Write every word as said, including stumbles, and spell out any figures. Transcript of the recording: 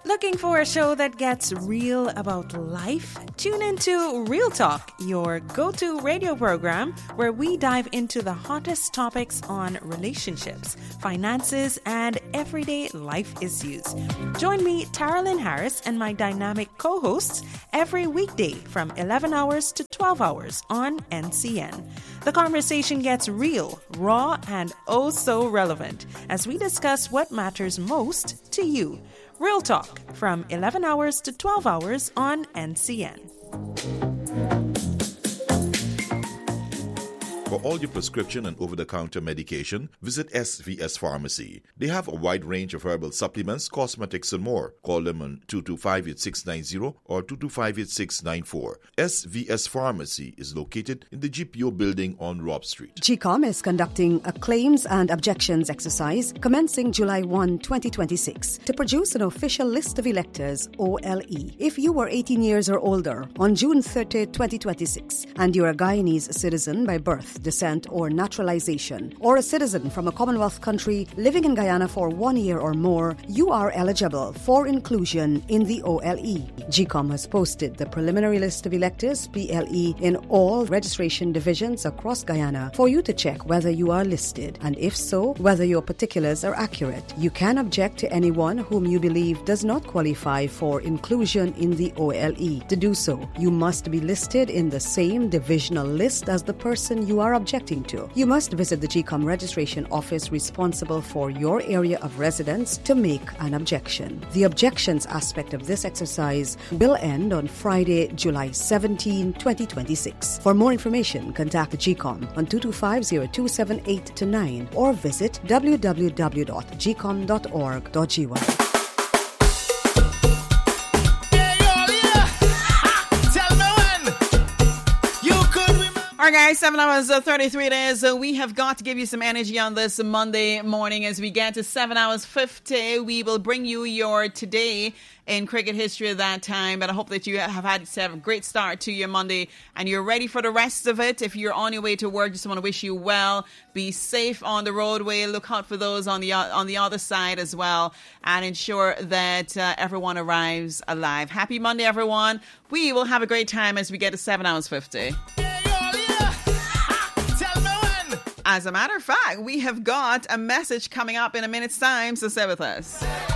Looking for a show that gets real about life? Tune into Real Talk, your go-to radio program where we dive into the hottest topics on relationships, finances, and everyday life issues. Join me, Taralyn Harris, and my dynamic co-hosts every weekday from eleven hours to twelve hours on N C N. The conversation gets real, raw, and oh so relevant as we discuss what matters most to you. Real Talk from eleven hours to twelve hours on N C N. For all your prescription and over-the-counter medication, visit S V S Pharmacy. They have a wide range of herbal supplements, cosmetics, and more. Call them on two two five, eight six nine zero or two two five, eight six nine four. S V S Pharmacy is located in the G P O building on Rob Street. G COM is conducting a claims and objections exercise commencing July first, twenty twenty-six to produce an official list of electors, O L E. If you were eighteen years or older on June thirtieth, twenty twenty-six and you're a Guyanese citizen by birth, descent, or naturalization, or a citizen from a Commonwealth country living in Guyana for one year or more, you are eligible for inclusion in the O L E. G COM has posted the preliminary list of electors, P L E, in all registration divisions across Guyana for you to check whether you are listed, and if so, whether your particulars are accurate. You can object to anyone whom you believe does not qualify for inclusion in the O L E. To do so, you must be listed in the same divisional list as the person you are objecting to. You must visit the G COM registration office responsible for your area of residence to make an objection. The objections aspect of this exercise will end on Friday, July seventeenth, twenty twenty-six. For more information, contact the G COM on two two five, zero two seven eight to nine or visit w w w dot g com dot org dot g y. All right, guys, seven hours, uh, thirty-three days. Uh, we have got to give you some energy on this Monday morning. As we get to seven hours fifty, we will bring you your today in cricket history at that time. But I hope that you have had to have a great start to your Monday and you're ready for the rest of it. If you're on your way to work, just want to wish you well. Be safe on the roadway. Look out for those on the on the other side as well, and ensure that uh, everyone arrives alive. Happy Monday, everyone. We will have a great time as we get to seven hours fifty. As a matter of fact, we have got a message coming up in a minute's time, so stay with us.